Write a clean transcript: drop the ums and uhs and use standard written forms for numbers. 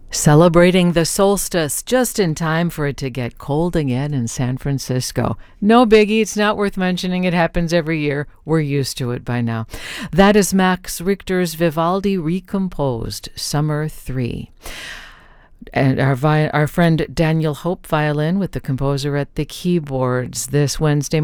Celebrating the solstice just in time for it to get cold again in San Francisco. No biggie, it's not worth mentioning. It happens every year. We're used to it by now. That is Max Richter's Vivaldi Recomposed, Summer 3. And our friend Daniel Hope, violin, with the composer at the keyboards this Wednesday